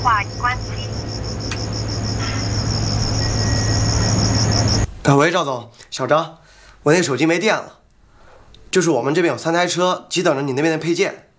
话已关机。 喂，赵总，小张，我那手机没电了，就是我们这边有3台车，急等着你那边的配件。